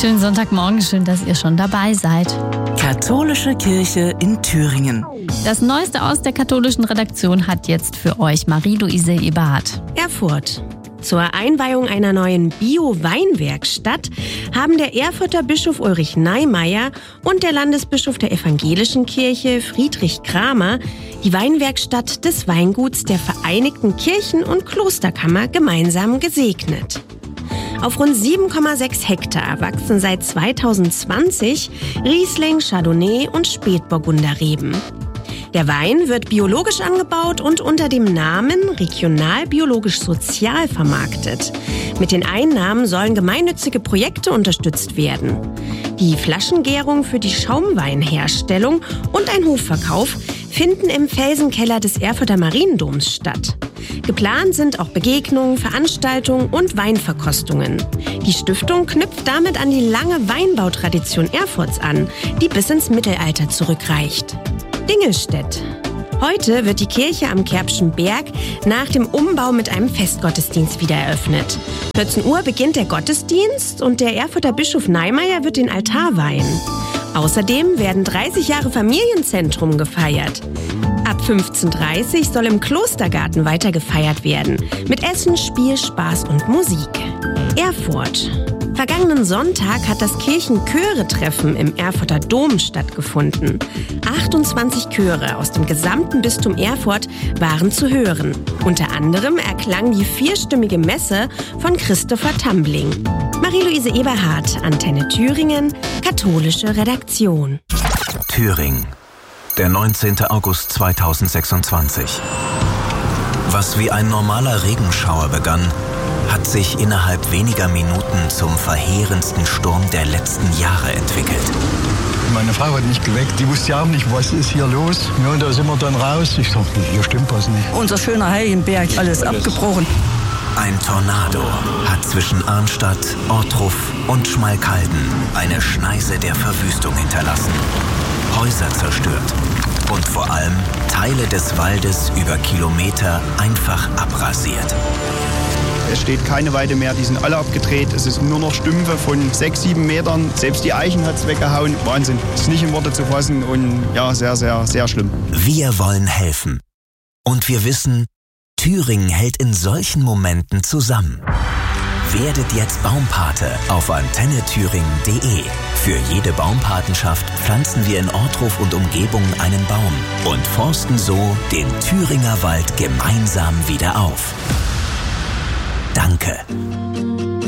Schönen Sonntagmorgen, schön, dass ihr schon dabei seid. Katholische Kirche in Thüringen. Das Neueste aus der katholischen Redaktion hat jetzt für euch Marie-Louise Eberhardt. Erfurt. Zur Einweihung einer neuen Bio-Weinwerkstatt haben der Erfurter Bischof Ulrich Neimeyer und der Landesbischof der Evangelischen Kirche Friedrich Kramer die Weinwerkstatt des Weinguts der Vereinigten Kirchen- und Klosterkammer gemeinsam gesegnet. Auf rund 7,6 Hektar wachsen seit 2020 Riesling, Chardonnay und Spätburgunderreben. Der Wein wird biologisch angebaut und unter dem Namen Regional Biologisch Sozial vermarktet. Mit den Einnahmen sollen gemeinnützige Projekte unterstützt werden. Die Flaschengärung für die Schaumweinherstellung und ein Hofverkauf finden im Felsenkeller des Erfurter Mariendoms statt. Geplant sind auch Begegnungen, Veranstaltungen und Weinverkostungen. Die Stiftung knüpft damit an die lange Weinbautradition Erfurts an, die bis ins Mittelalter zurückreicht. Dingelstedt. Heute wird die Kirche am Kerbschen Berg nach dem Umbau mit einem Festgottesdienst wieder eröffnet. 14 Uhr beginnt der Gottesdienst und der Erfurter Bischof Neimeyer wird den Altar weihen. Außerdem werden 30 Jahre Familienzentrum gefeiert. Ab 15:30 Uhr soll im Klostergarten weiter gefeiert werden. Mit Essen, Spiel, Spaß und Musik. Erfurt. Vergangenen Sonntag hat das Kirchenchöre-Treffen im Erfurter Dom stattgefunden. 28 Chöre aus dem gesamten Bistum Erfurt waren zu hören. Unter anderem erklang die 4-stimmige Messe von Christopher Tambling. Marie-Louise Eberhardt, Antenne Thüringen, katholische Redaktion. Thüringen, der 19. August 2026. Was wie ein normaler Regenschauer begann, hat sich innerhalb weniger Minuten zum verheerendsten Sturm der letzten Jahre entwickelt. Meine Frau hat mich geweckt, die wusste ja auch nicht, was ist hier los. Ja, und da sind wir dann raus. Ich dachte, hier stimmt was nicht. Unser schöner Heiligenberg, alles abgebrochen. Ein Tornado hat zwischen Arnstadt, Ortruf und Schmalkalden eine Schneise der Verwüstung hinterlassen. Häuser zerstört und vor allem Teile des Waldes über Kilometer einfach abrasiert. Es steht keine Weide mehr, die sind alle abgedreht. Es ist nur noch Stümpfe von 6, 7 Metern. Selbst die Eichen hat es weggehauen. Wahnsinn. Ist nicht in Worte zu fassen und ja, sehr, sehr, sehr schlimm. Wir wollen helfen. Und wir wissen, Thüringen hält in solchen Momenten zusammen. Werdet jetzt Baumpate auf antennethüringen.de. Für jede Baumpatenschaft pflanzen wir in Ortruf und Umgebung einen Baum und forsten so den Thüringer Wald gemeinsam wieder auf. Danke.